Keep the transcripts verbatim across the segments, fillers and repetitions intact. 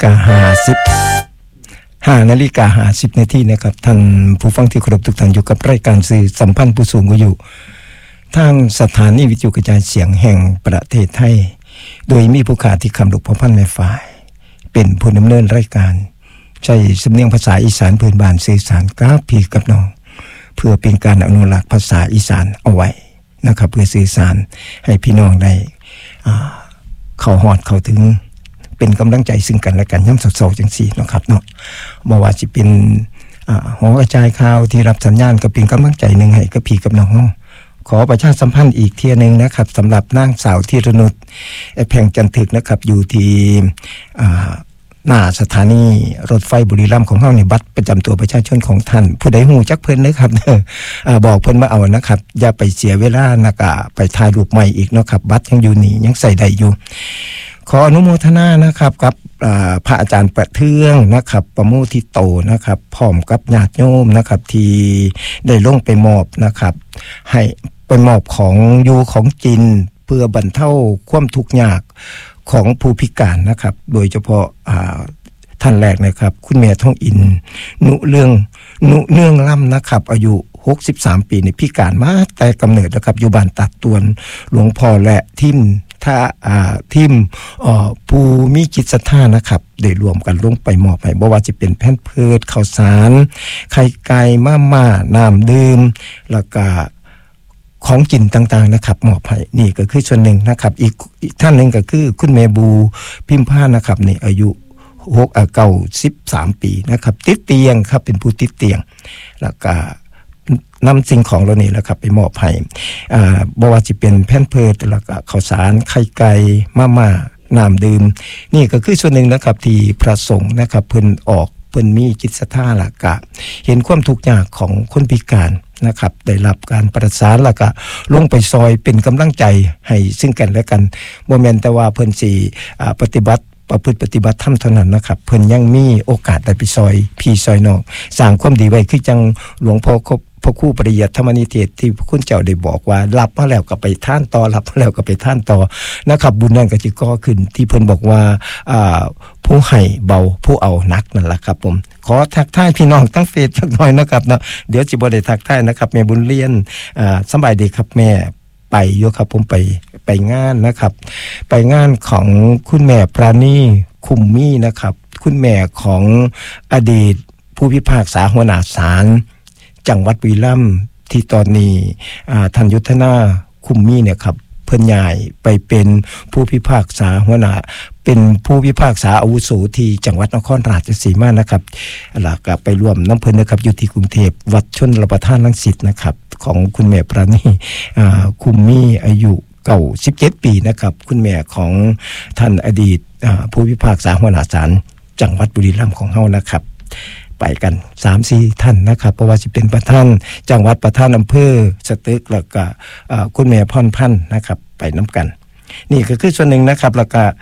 กาห้าสิบห้านาฬิกาห้าสิบนาทีนะครับท่านผู้ฟังที่เคารพทุกท่านอยู่กับรายการสื่อสัมพันธ์ผู้สูงอายุทางสถานีวิทยุกระจายเสียงแห่งประเทศไทยโดยมีผู้ข่าวที่คำลูกพ่อพันธุ์แม่ฝ่ายเป็นผู้ดำเนินรายการใช้สำเนียงภาษาอีสานพื้นบ้านสื่อสารกับพี่กับน้องเพื่อเป็นการอนุรักษ์ภาษาอีสานเอาไว้นะครับเพื่อสื่อสารให้พี่น้องได้เข้าฮอดเข้าถึงเป็นกำลังใจซึ่งกันและกันย่ำเศร้าๆจังซี่นะครับเนาะบ่ว่าสิเป็นหอกระจายข่าวที่รับสัญญาณก็เป็นกำลังใจนึงให้กับพี่กับน้องขอประชาสัมพันธ์อีกเที่ยนึงนะครับสำหรับนางสาวธีรนุชแพงจันทึกนะครับอยู่ที่หน้าสถานีรถไฟบุรีรัมย์ของเฮานี่บัตรประจำตัวประชาชนของท่านผู้ใดฮู้จักเพิ่นเด้อครับเด้อบอกเพิ่นมาเอานะครับอย่าไปเสียเวลานะกะไปถ่ายรูปใหม่อีกเนาะครับบัตรยังอยู่นี่ยังใส่ได้อยู่ขออนุโมทนานะครับกับพระอาจารย์ประเทืองนะครับประโมทิโตนะครับพร้อมกับญาติโยมนะครับที่ได้ลงไปมอบนะครับให้ไปมอบของอยู่ของกินเพื่อบรรเทาความทุกข์ยากของผู้พิการนะครับโดยเฉพาะท่านแรกนะครับคุณแม่ท่องอินนุเรื่องนุเนื่องล่ำนะครับอายุหกสิบสามปีในพิการมาแต่กำเนิดนะครับอยู่บ้านตัดตวนหลวงพ่อและทิมถ้าอ่าทีมอ่อผู้มีจิตศรัทธานะครับได้รวมกันลงไปมอบให้บ่ว่าจะเป็นแผ่นเพิดข้าวสารไข่ไก่มาม่าน้ำดื่มแล้วก็ของกินต่างๆนะครับมอบให้นี่ก็คือส่วนหนึ่งนะครับอีกอีกท่านหนึ่งก็คือคุณแม่บูพิมพานะครับนี่อายุหกอ่ะเก้าสิบสามปีนะครับติดเตียงครับเป็นผู้ติดเตียงแล้วก็นำสิ่งของเรานี่แหละครับไปมอบให้อ่าบ่ว่าสิเป็นแผ่นเพิดแล้วก็ข้าวสารไข่ไก่มาม่าน้ำดื่มนี่ก็คือส่วนหนึ่งนะครับที่พระสงฆ์นะครับเพิ่นออกเพิ่นมีจิตศรัทธาละกะเห็นความทุกข์ยากของคนพิการนะครับได้รับการประสานแล้วก็ลงไปซอยเป็นกำลังใจให้ซึ่งกันและกันบ่แม่นแต่ว่าเพิ่นสิอ่าปฏิบัติประพฤติปฏิบัติธรรมเท่านั้นนะครับเพิ่นยังมีโอกาสได้ไปซอยพี่ซอยน้องสร้างความดีไว้คือจังหลวงพ่อพระครูปริยัติธรรมนิเทศที่พระคุณเจ้าได้บอกว่ารับมาแล้วก็ไปท่านต่อรับมาแล้วก็ไปท่านต่อนะครับบุญนั้นก็สิก่อขึ้นที่เพิ่นบอกว่าอ่าผู้ให้เบาผู้เอาหนักนั่นแหละครับผมขอทักทายพี่น้องตั้งเฟซสักหน่อยนะครับเนาะเดี๋ยวสิบ่ได้ทักทายนะครับแม่บุญเรียนอ่าสบายดีครับแม่ไปอยู่ครับผมไปไปงานนะครับไปงานของคุณแม่ปราณีคุมมี่นะครับคุณแม่ของอดีตผู้พิพากษาหัวหน้าศาลจังหวัดบุรีรัมย์ที่ตอนนี้ท่านยุทธนาคุมมี่เนี่ยครับเพิ่นย้ายไปเป็นผู้พิพากษาหัวหน้าเป็นผู้พิพากษาอาวุโสที่จังหวัดนครราชสีมานะครับแล้วก็ไปร่วมน้ำเพิ่นนะครับอยู่ที่กรุงเทพวัดชนประทานรังสิตนะครับของคุณแม่ปราณีคุมมี่อายุเก่าสิบเจ็ดปีนะครับคุณแม่ของท่านอดีตผู้พิพากษาหัวหน้าศาลจังหวัดบุรีรัมย์ของเฮานะครับไปกัน สามสี่ ท่านนะครับเพราะว่าสิเป็นประธานจังหวัดประธานอำเภอสตึกแล้วก็คุณแม่พรพันธ์นะครับไปน้ำกันนี่ก็คือส่วนหนึ่งนะครับแล้วก็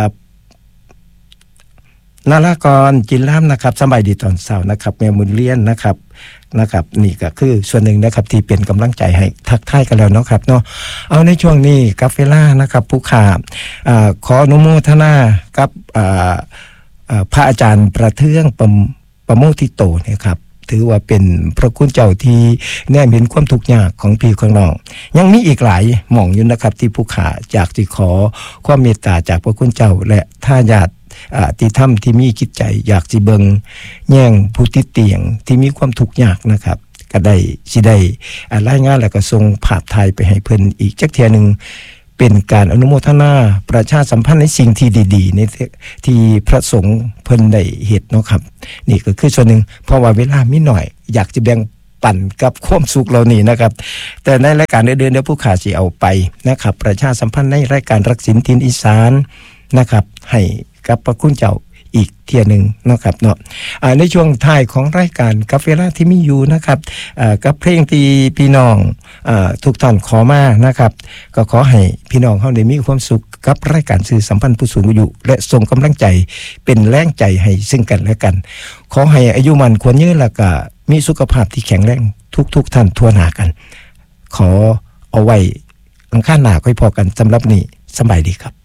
นารากรจินล่ามนะครับสบายดีตอนเช้านะครับแม่บุญเรียนนะครับนะครับนี่ก็คือส่วนหนึ่งนะครับที่เป็นกำลังใจให้ทักทายกันแล้วเนาะครับเนาะเอาในช่วงนี้กาเฟล่านะครับผู้ข่าขออนุโมทนากับพระอาจารย์ประเทืองประประโมทิโตเนี่ยครับถือว่าเป็นพระคุณเจ้าที่แนมเห็นความทุกข์ยากของพี่ของน้องยังมีอีกหลายหม่องอยู่นะครับที่ผู้ข่าอยากจะขอความเมตตาจากพระคุณเจ้าและท่าญาติที่ทำที่มีจิตใจอยากสิเบิงแย่งผู้ติดเตียงที่มีความทุกข์ยากนะครับก็ได้สิได้รายงานแล้วก็ส่งภาพถ่ายไปให้เพิ่นอีกจักเที่ยนึงเป็นการอนุโมทนาประชาสัมพันธ์ในสิ่งที่ดีๆในที่พระสงฆ์เพิ่นได้เฮ็ดเนาะครับนี่ก็คือส่วนหนึ่งเพราะว่าเวลามีหน่อยอยากจะแบ่งปันกับความสุขเหล่านี้นะครับแต่ในรายการเดือนเดี๋ยวผู้ข่าสิเอาไปนะครับประชาสัมพันธ์ในรายการรักศีลถิ่นอีสานนะครับให้กับพระคุณเจ้าอีกเที่ยนึงนะครับเนาะในช่วงท้ายของรายการกาเฟล่าที่มีอยู่นะครับกับเพลงที่พี่น้องทุกท่านขอมานะครับก็ขอให้พี่น้องเฮาได้มีความสุขกับรายการสื่อสัมพันธ์ผู้สูงอายุและส่งกำลังใจเป็นแรงใจให้ซึ่งกันและกันขอให้อายุมันควรยืนแล้วก็มีสุขภาพที่แข็งแรงทุกๆท่านทั่วหน้ากันขอเอาไว้อังคารหน้าค่อยพอกันสำหรับนี้สบายดีครับ